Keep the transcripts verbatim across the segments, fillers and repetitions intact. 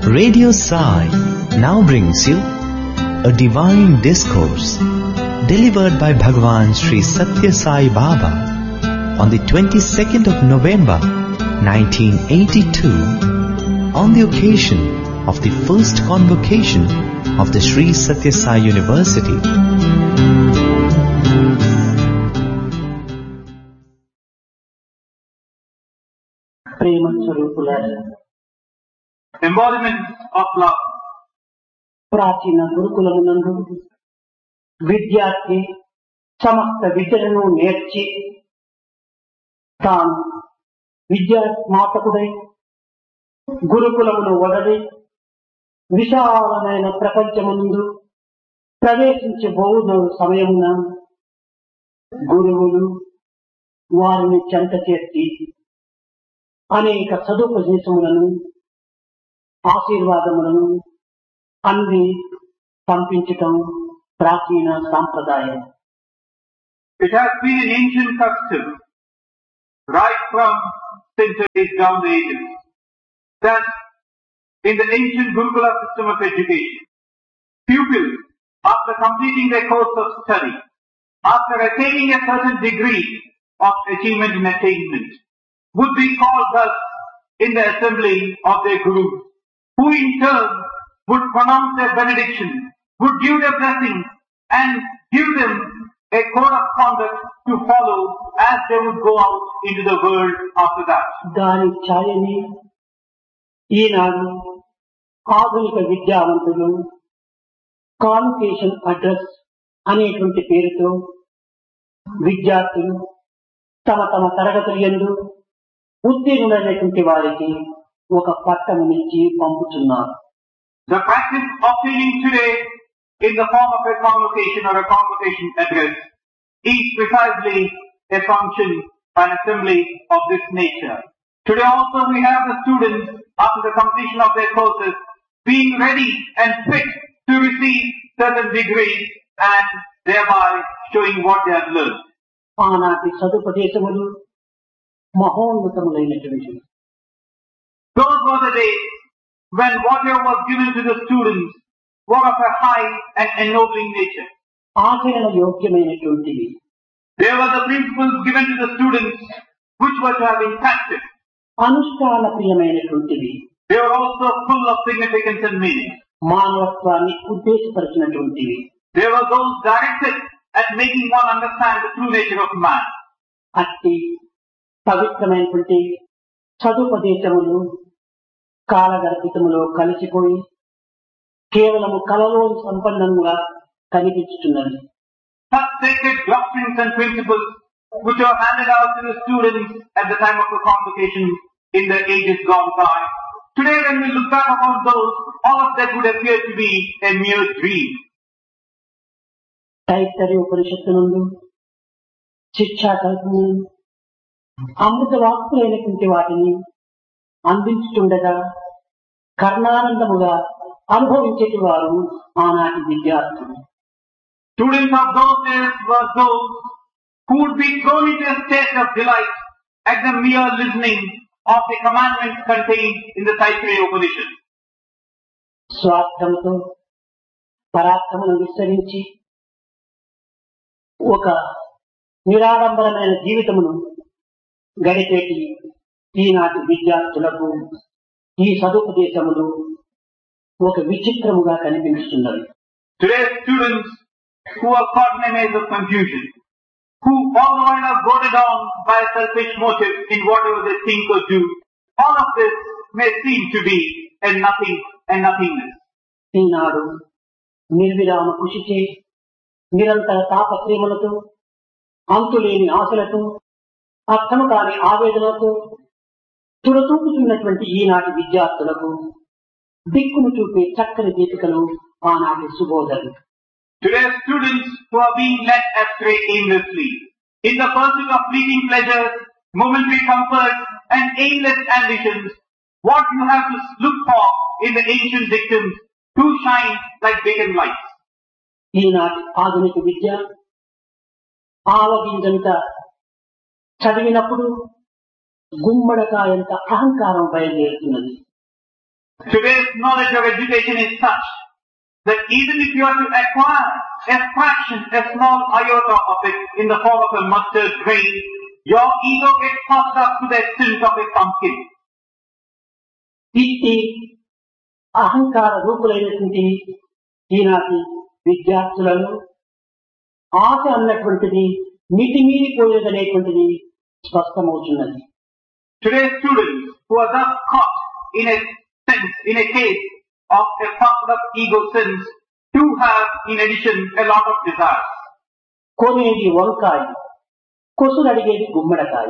Radio Sai now brings you a divine discourse delivered by Bhagavan Sri Satya Sai Baba on the twenty-second of November nineteen eighty-two on the occasion of the first convocation of the Sri Satya Sai University. ప్రేమ స్వరూపులారా, embodiments of love. ప్రాచీన గురుకులమునందు విద్యార్థి సమస్త విద్యలను నేర్చి తాను విద్యా స్నాతకుడై గురుకులమును వదలి విశాలమైన ప్రపంచమునందు ప్రవేశించబోవు సమయమున గురువులు వారిని చెంత చేసి అనేక సదుపదేశములను ఆశీర్వాదములను అంది పంపించటం ప్రాచీన సాంప్రదాయం. It has been an ancient custom, right from centuries down the ages, that in the ancient Gurukula system of education, pupils, after completing their course of study, after attaining a certain degree of achievement and attainment, would be called thus in the assembly of their gurus, who in turn would pronounce their benediction, would give their blessing, and give them a code of conduct to follow as they would go out into the world after that. దాని ఛాయని ఈనాడు ఆధునిక విద్యావంతులు convocation address అనేటువంటి పేరుతో విద్యార్థులు తమ తమ తరగతులు యందు ఉత్తీర్ణులైనటువంటి వారికి ఒక పట్టమునిచ్చి పంపుతున్నారు. The practice of teaching today in the form of a convocation or a convocation address is precisely a function, an assembly of this nature. Today also we have the students, after the completion of their courses, being ready and fit to receive certain degrees and thereby showing what they have learned. ఆనాటి సదుపదేశములు మహోన్నతములైనటువంటి. Those were the days when whatever was given to the students were of a high and ennobling nature. ఆచరణ యోగ్యమైనటువంటివి. There were the principles given to the students which were to have been practiced. అనుష్ఠాన ప్రియమైనటువంటివి. They were also full of significance and meaning. మానవత్వాన్ని ఉద్దేశపరిచినటువంటివి. They were those directed at making one understand the true nature of man. అట్టి పవిత్రమైనటువంటి సదుపదేశములు కాలగర్భితములో కలిసిపోయి కేవలము కలలో సంపన్నంగా కనిపించుతున్నది. Such sacred doctrines and principles which are handed out to the students at the time of the convocation in the ages gone by. Today when we look back upon those, all of that would appear to be a mere dream. Taittiriya ఉపనిషత్తు నందు శిక్షా కల్పన అమృత వాక్కులైనటువంటి వాటిని అందించుతుండగా కర్ణానందముగా అనుభవించేటి వారు ఆనాటి విద్యార్థులు. Students of those days were those who would be thrown into a state of delight at the mere listening of the commandments contained in the Taittiriya Upanishad. స్వార్థంతో పరాక్రమను విస్తరించి ఒక నిరాడంబరమైన జీవితమును గడిపేటి ఈనాటి విద్యార్థులకు ఈ సదుపదేశములు ఒక విచిత్రముగా కనిపిస్తున్నది. Today's students who are caught in a maze of confusion, who all the while are goaded on by a selfish motive in whatever they think or do, all of this may seem to be a nothing and nothingness. ఈనాడు నిర్విరామ కృషిచే నిరంతర తాపత్రయములతో అంతులేని ఆశలతో అర్థము కాని ఆవేదనతో తురతూపుతున్నటువంటి ఈనాటి విద్యార్థులకు దిక్కును చూపే చక్కని దీపికలు ఆనాటి సుబోధలు. Today's students who are being led astray aimlessly, in the pursuit of fleeting pleasures, momentary comforts and aimless ambitions, what you have to look for in the ancient dictums to shine like beacon lights. ఈనాటి ఆధునిక విద్య ఆవగింజంత చదివినప్పుడు గుమ్మడకాయంత అహంకారం బయలుదేరుతున్నది. Today's knowledge of education is such that even if you are to acquire a fraction, a small iota of it in the form of a mustard grain, your ego gets puffed up to the extent of a pumpkin. ఇట్టి అహంకార రూపులైనటువంటి ఈనాటి విద్యార్థులను ఆశ అన్నటువంటిది మితిమీరిపోయేదనేటువంటిది స్పష్టమవుతున్నది. Today's students who are thus caught in a sense, in a case of a puffed up ego sense, do have in addition a lot of desires. కొనేది వంకాయ, కొసులు అడిగేది గుమ్మడికాయ.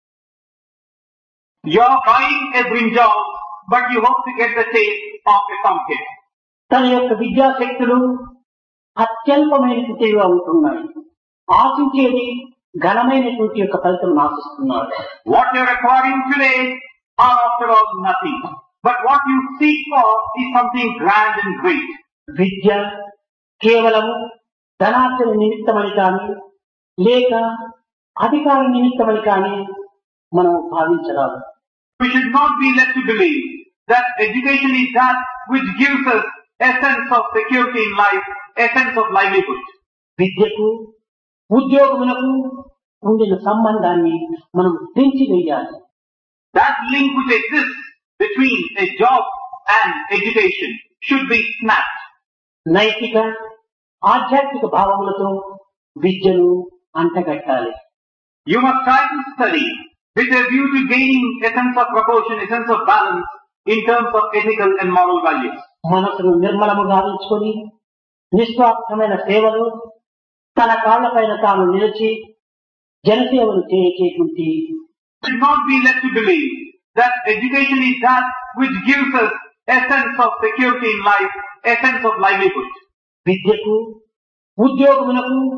You are buying a brinjal, but you hope to get the taste of a pumpkin. తన యొక్క విద్యాశక్తులు అత్యల్పమైనటువంటివిగా ఉంటున్నాయి. ఆశించేది ఘనమైనటువంటి యొక్క ఫలితం ఆశిస్తున్నారు. What you are acquiring today are after all nothing. But what you seek for is something grand and great. విద్య కేవలం ధనార్జన నిమిత్తమని కానీ లేక అధికార నిమిత్తమని కానీ మనం భావించరాదు. We should not be led to believe that education is that which gives us a sense of security in life, a sense of livelihood. విద్యకు ఉద్యోగమునకు ఉండిన సంబంధాన్ని మనం తెంచివేయాలి. That link which exists between a job and education should be snapped. నైతిక ఆధ్యాత్మిక భావములతో విద్యను అంటగట్టాలి. You must try to study with a view to gaining a sense of proportion, a sense of balance in terms of ethical and moral values. మనసును నిర్మలము గావించుకొని నిస్వార్థమైన సేవలు తన కాళ్లపైన తాను నిలిచి జనసేవను చేసేటువంటి Should not be led to believe that education is that which gives us a sense of security in life, a sense of livelihood. విద్యకు ఉద్యోగమునకు